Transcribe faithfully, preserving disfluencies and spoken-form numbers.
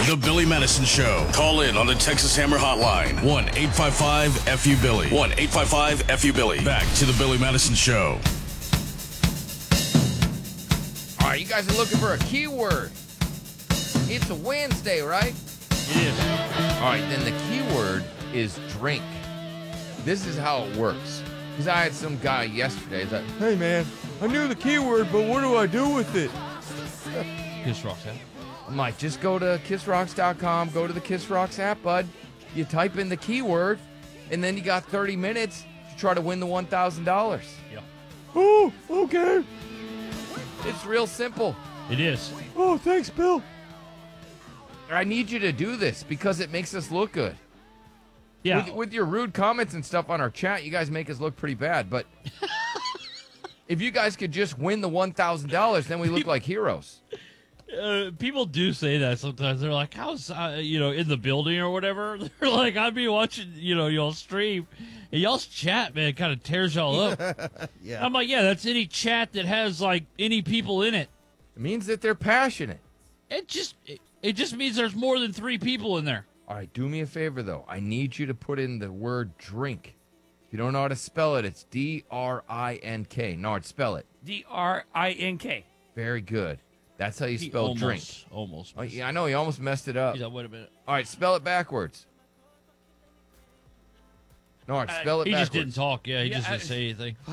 The Billy Madison Show. Call in on the Texas Hammer Hotline. one eight five five F U Billy. one eight five five F U Billy. Back to the Billy Madison Show. All right, you guys are looking for a keyword. It's a Wednesday, right? It is. All right, then the keyword is drink. This is how it works. Because I had some guy yesterday that, hey, man, I knew the keyword, but what do I do with it? Kiss Rocks app. I'm like, just go to kiss rocks dot com, go to the Kiss Rocks app, bud. You type in the keyword, and then you got thirty minutes to try to win the one thousand dollars. Yeah. Oh, okay. It's real simple. It is. Oh, thanks, Bill. I need you to do this because it makes us look good. Yeah. With, with your rude comments and stuff on our chat, you guys make us look pretty bad. But if you guys could just win the one thousand dollars, then we look like heroes. Uh, people do say that sometimes. They're like, how's, uh, you know, in the building or whatever. They're like, I'd be watching, you know, y'all stream. And y'all's chat, man, kind of tears y'all up. Yeah. I'm like, yeah, that's any chat that has, like, any people in it. It means that they're passionate. It just it, it just means there's more than three people in there. All right, do me a favor, though. I need you to put in the word drink. If you don't know how to spell it, it's D R I N K. Nard, spell it. D R I N K. Very good. That's how you He spell almost, drink. Almost. Oh, yeah, I know. You almost messed it up. He's like, wait a minute. All right, spell it backwards. Nard, Uh, spell it He backwards. just didn't talk. Yeah, he Yeah, just didn't I- say anything.